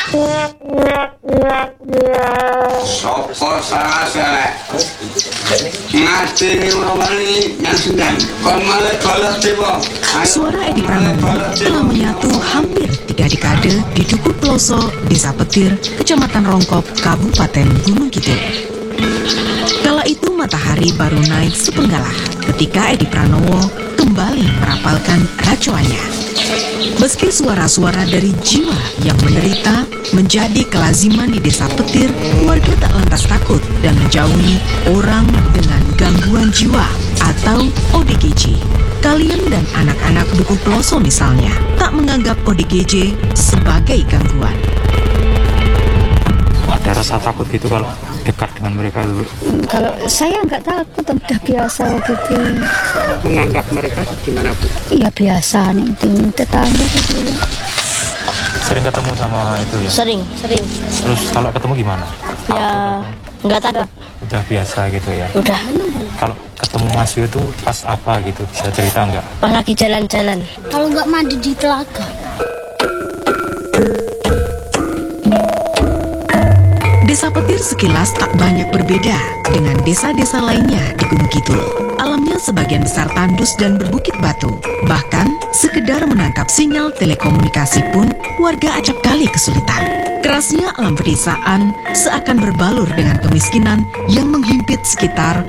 Sopo salah selek. Mati wali yang sedang kemarin kalau tiba. Suara Edi Pranowo telah menyatu hampir 3 dekade di Dukuh Ploso, Desa Petir, Kecamatan Rongkop, Kabupaten Gunung Kidul. Kala itu matahari baru naik sepenggalah ketika Edi Pranowo kembali merapalkan racuannya. Meski suara-suara dari jiwa yang menderita menjadi kelaziman di Desa Petir, warga tak lantas takut dan menjauhi orang dengan gangguan jiwa atau ODGJ. Kalian dan anak-anak Dukuh Ploso misalnya tak menganggap ODGJ sebagai gangguan. Ada rasa takut gitu kalau dekat dengan mereka dulu? Kalau saya nggak takut, udah biasa gitu. Menganggap mereka gimana Bu? Iya biasa nih, itu tetangga gitu. Sering ketemu sama itu ya? Sering. Terus kalau ketemu gimana? Ya nggak takut. Udah biasa gitu ya? Udah. Kalau ketemu Mas Yu itu pas apa gitu? Bisa cerita nggak? Pas lagi jalan-jalan. Kalau nggak mandi di telaga. Desa Petir sekilas tak banyak berbeda dengan desa-desa lainnya di Gunung Kidul. Alamnya sebagian besar tandus dan berbukit batu. Bahkan, sekedar menangkap sinyal telekomunikasi pun warga acap kali kesulitan. Kerasnya alam pedesaan seakan berbalur dengan kemiskinan yang menghimpit sekitar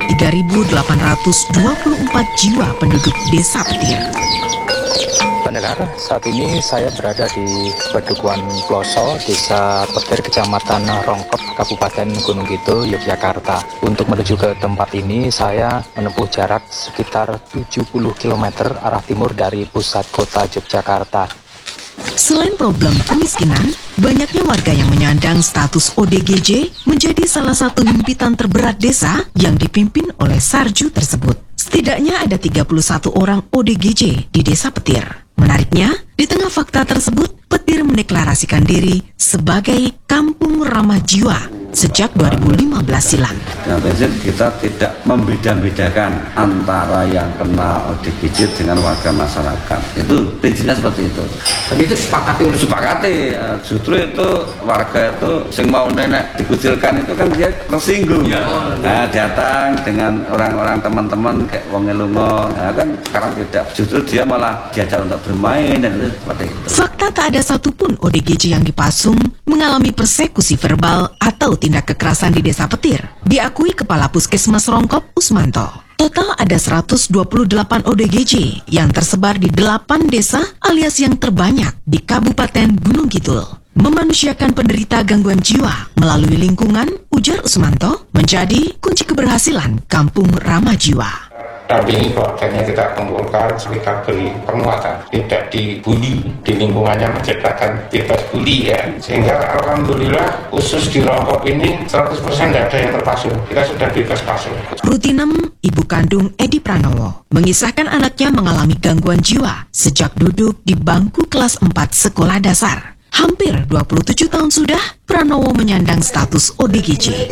3.824 jiwa penduduk Desa Petir. Pendengar, saat ini saya berada di Padukuhan Ploso, Desa Petir, Kecamatan Rongkop, Kabupaten Gunung Kidul, Yogyakarta. Untuk menuju ke tempat ini, saya menempuh jarak sekitar 70 km arah timur dari pusat kota Yogyakarta. Selain problem kemiskinan, banyaknya warga yang menyandang status ODGJ menjadi salah satu himpitan terberat desa yang dipimpin oleh Sarju tersebut. Setidaknya ada 31 orang ODGJ di Desa Petir. Menariknya, di tengah fakta tersebut, Petir mendeklarasikan diri sebagai Kampung Ramah Jiwa sejak 2015 silam. Nah, prinsip kita tidak membeda-bedakan antara yang kena ODGJ dengan warga masyarakat. Itu prinsipnya seperti itu. Tapi itu Sepakati. Justru itu warga itu yang mau nenek dikucilkan itu kan dia tersinggung. Nah, datang dengan orang-orang teman-teman kayak wong elungo. Nah, kan sekarang tidak. Justru dia malah diajak untuk bermain dan itu seperti itu. Fakta tak ada satupun ODGJ yang dipasung mengalami persekusi verbal atau tindak kekerasan di Desa Petir, diakui Kepala Puskesmas Rongkop Usmanto. Total ada 128 ODGJ yang tersebar di 8 desa alias yang terbanyak di Kabupaten Gunung Kidul. Memanusiakan penderita gangguan jiwa melalui lingkungan, ujar Usmanto, menjadi kunci keberhasilan Kampung Ramah Jiwa. Dampingi keluarganya kita kumpulkan, kita beri penguatan, tidak dibully, di lingkungannya menciptakan bebas bully ya. Sehingga alhamdulillah khusus di Rongkop ini 100% tidak ada yang terpasung. Kita sudah bebas pasung. Rutinem, ibu kandung Edi Pranowo, mengisahkan anaknya mengalami gangguan jiwa sejak duduk di bangku kelas 4 sekolah dasar. Hampir 27 tahun sudah, Pranowo menyandang status ODGJ.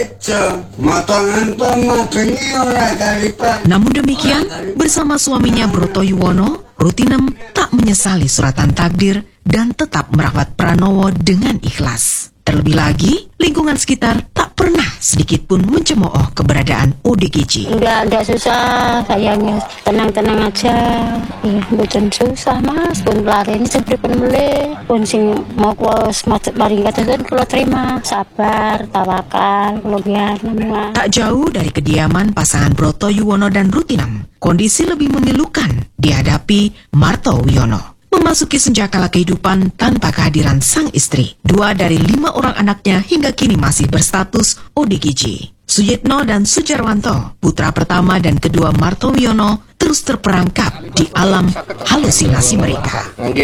Namun demikian, bersama suaminya Broto Yuwono, Rutinem tak menyesali suratan takdir dan tetap merawat Pranowo dengan ikhlas. Terlebih lagi, lingkungan sekitar tak pernah sedikit pun mencemooh keberadaan ODGJ. Enggak susah, kayaknya tenang-tenang aja. Ya, bukan susah mas, pun lari ini seperti penemele, pun sing mau kuas macet lari kata kan kalau terima, sabar, tawakal, kemudian semua. Tak jauh dari kediaman pasangan Broto Yuwono dan Rutinem, kondisi lebih memilukan dihadapi Marto Wiono. Memasuki senjakala kehidupan tanpa kehadiran sang istri. 2 dari 5 orang anaknya hingga kini masih berstatus ODGJ. Suyitno dan Sujarwanto, putra pertama dan kedua Marto Wiono, terus terperangkap di alam halusinasi mereka.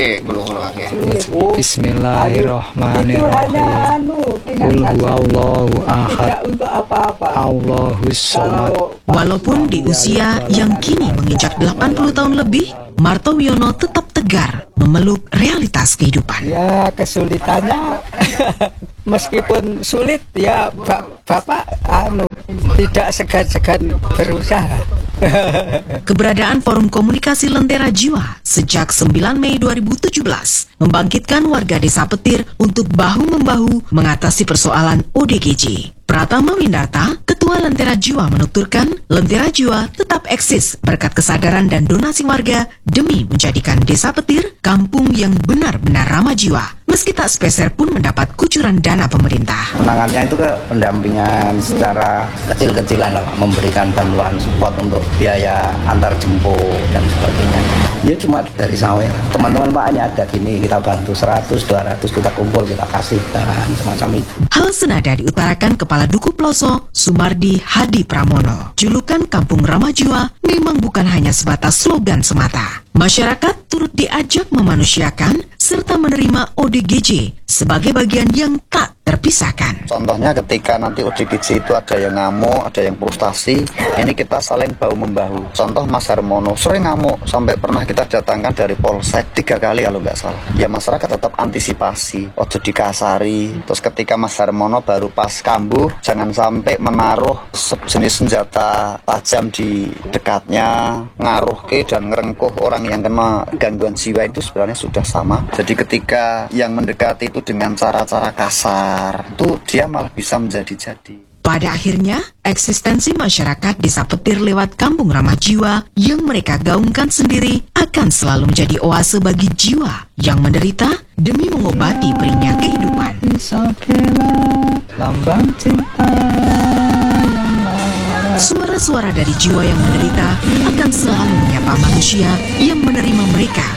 Bismillahirrahmanirrahim. Qul huwallahu ahad. Allahus samad. Walaupun di usia yang kini menginjak 80 tahun lebih, Marto Wiono tetap tegar memeluk realitas kehidupan. Ya kesulitannya meskipun sulit ya Bapak tidak segan-segan berusaha Keberadaan Forum Komunikasi Lentera Jiwa sejak 9 Mei 2017 membangkitkan warga Desa Petir untuk bahu-membahu mengatasi persoalan ODGJ. Pratama Windarta, Ketua Lentera Jiwa menuturkan, Lentera Jiwa tetap eksis berkat kesadaran dan donasi warga demi menjadikan Desa Petir kampung yang benar-benar ramah jiwa, meski tak sepeser pun mendapat kucuran dana pemerintah. Penanganannya itu ke pendampingan secara kecil-kecilan lah, memberikan bantuan support untuk biaya antar jemput dan sebagainya. Ya cuma dari sawer. Teman-teman Pak hanya ada gini, kita bantu 100, 200, kita kumpul, kita kasih dan semacam itu. Hal senada diutarakan Kepala Duku Ploso, Sumardi Hadi Pramono. Julukan Kampung Ramah Jiwa memang bukan hanya sebatas slogan semata. Masyarakat turut diajak memanusiakan serta menerima ODGJ sebagai bagian yang tak terpisahkan. Contohnya ketika nanti ODGJ itu ada yang ngamuk, ada yang frustasi, ini kita saling bahu-membahu. Contoh Mas Harmono sering ngamuk, sampai pernah kita datangkan dari Polsek 3 kali kalau nggak salah. Ya masyarakat tetap antisipasi, ojo dikasari. Terus ketika Mas Harmono baru pas kambuh, jangan sampai menaruh jenis senjata tajam di dekatnya, ngaruh ke dan ngerengkuh orang yang kena gangguan jiwa. Itu sebenarnya sudah sama. Jadi ketika yang mendekati itu dengan cara-cara kasar, itu dia malah bisa menjadi-jadi. Pada akhirnya, eksistensi masyarakat Desa Petir lewat Kampung Ramah Jiwa yang mereka gaungkan sendiri akan selalu menjadi oase bagi jiwa yang menderita demi mengobati perihnya kehidupan. Suara-suara dari jiwa yang menderita akan selalu menyapa manusia yang menerima mereka